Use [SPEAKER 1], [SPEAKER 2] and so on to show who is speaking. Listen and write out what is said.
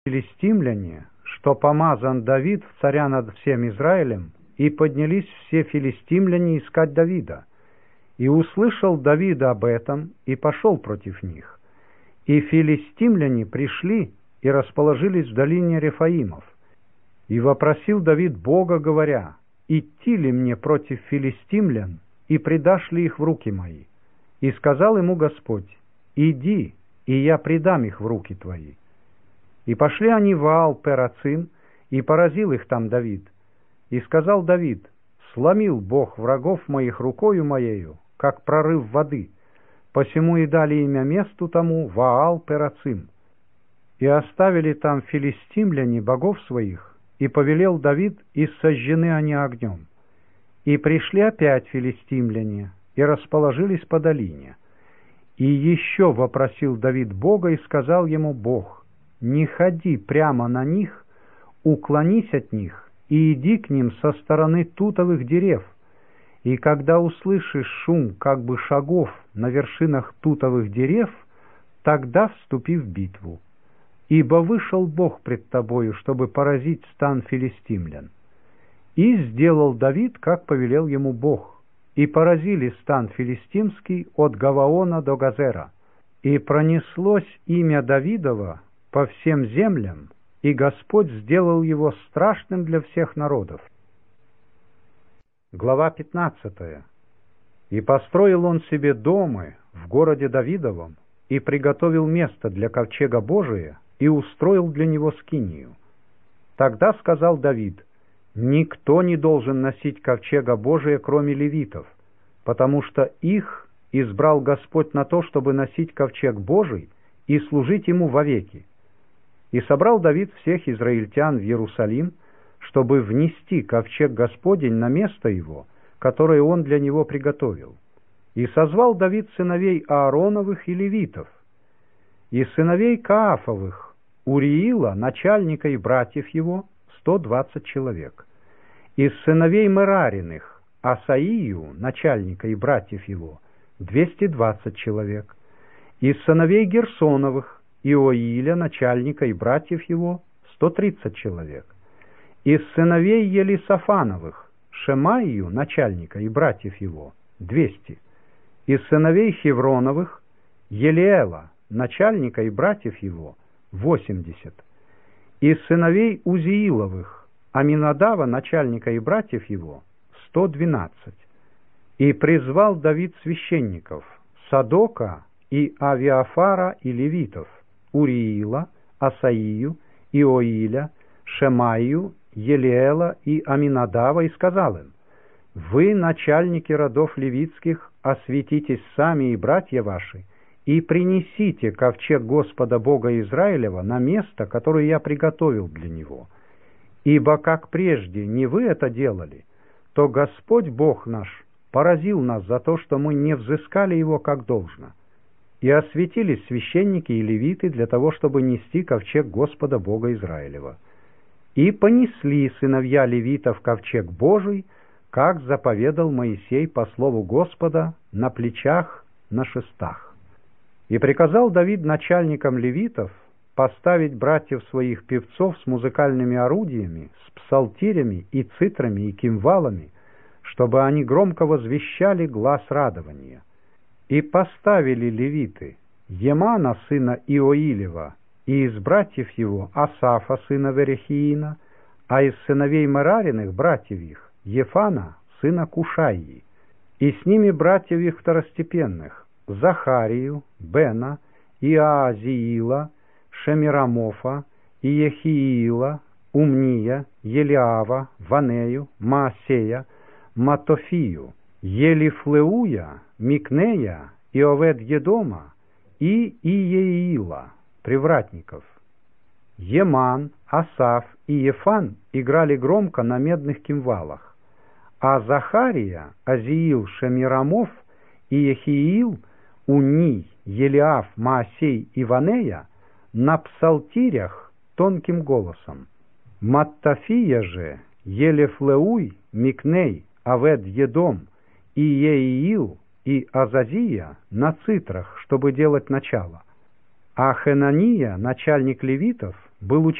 [SPEAKER 1] филистимляне, что помазан Давид в царя над всем Израилем, и поднялись все филистимляне искать Давида. И услышал Давид об этом, и пошел против них. И филистимляне пришли и расположились в долине Рефаимов. И вопросил Давид Бога, говоря: «Идти ли мне против филистимлян, и предашь ли их в руки мои?» И сказал ему Господь: «Иди, и я предам их в руки твои». И пошли они в Ваал-Перацим, и поразил их там Давид. И сказал Давид: «Сломил Бог врагов моих рукою моею, как прорыв воды, посему и дали имя месту тому Ваал-Перацим. И оставили там филистимляне богов своих, и повелел Давид, и сожжены они огнем. И пришли опять филистимляне, и расположились по долине. И еще вопросил Давид Бога, и сказал ему Бог: «Не ходи прямо на них, уклонись от них, и иди к ним со стороны тутовых дерев. И когда услышишь шум как бы шагов на вершинах тутовых дерев, тогда вступи в битву. Ибо вышел Бог пред тобою, чтобы поразить стан филистимлян». И сделал Давид, как повелел ему Бог, и поразили стан филистимский от Гаваона до Газера. И пронеслось имя Давидова по всем землям, и Господь сделал его страшным для всех народов. Глава 15. И построил он себе дома в городе Давидовом, и приготовил место для ковчега Божия, и устроил для него скинию. Тогда сказал Давид: «Никто не должен носить ковчега Божия, кроме левитов, потому что их избрал Господь на то, чтобы носить ковчег Божий и служить ему вовеки». И собрал Давид всех израильтян в Иерусалим, чтобы внести ковчег Господень на место его, которое он для него приготовил. И созвал Давид сыновей Аароновых и левитов, и сыновей Каафовых, Уриила, начальника и братьев его, 120 человек, из сыновей Мерариных, Асаию, начальника и братьев его, 220 человек, из сыновей Герсоновых, Иоиля, начальника и братьев его, 130 человек, из сыновей Елисафановых, Шемаию, начальника и братьев его, 200, из сыновей Хевроновых, Елиэла, начальника и братьев его, 80, из сыновей Узииловых, Аминадава, начальника и братьев его, 112. И призвал Давид священников Садока и Авиафара и левитов, Уриила, Асаию, Иоиля, Шемаию, Елиэла и Аминадава, и сказал им: «Вы, начальники родов левитских, осветитесь сами и братья ваши, и принесите ковчег Господа Бога Израилева на место, которое я приготовил для него. Ибо как прежде не вы это делали, то Господь Бог наш поразил нас за то, что мы не взыскали его как должно». И осветились священники и левиты для того, чтобы нести ковчег Господа Бога Израилева. И понесли сыновья левитов ковчег Божий, как заповедал Моисей по слову Господа, на плечах, на шестах. И приказал Давид начальникам левитов поставить братьев своих певцов с музыкальными орудиями, с псалтирями и цитрами и кимвалами, чтобы они громко возвещали глас радования. И поставили левиты Емана, сына Иоилева, и из братьев его Асафа, сына Верехиина, а из сыновей Мерариных, братьев их, Ефана, сына Кушаии, и с ними братьев их второстепенных, Захарию, Бена, Иаазиила, Шемирамофа, Иехиила, Умния, Елиава, Ванею, Маасея, Матофию, Елифлеуя, Микнея, Иовед-Едома и Иеила, привратников. Еман, Асаф и Ефан играли громко на медных кимвалах, а Захария, Азиил, Шемирамов и Ехиил, Уний, Елиав, Маасей и Ванея на псалтирях тонким голосом. Маттафия же, Елифлеуй, Микней, Авед-Едом, и Еиил, и Азазия на цитрах, чтобы делать начало. А Хенания, начальник левитов, был